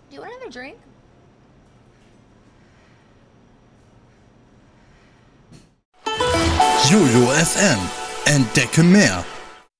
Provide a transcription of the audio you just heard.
Do you want another drink? Jojo FM. Entdecke mehr.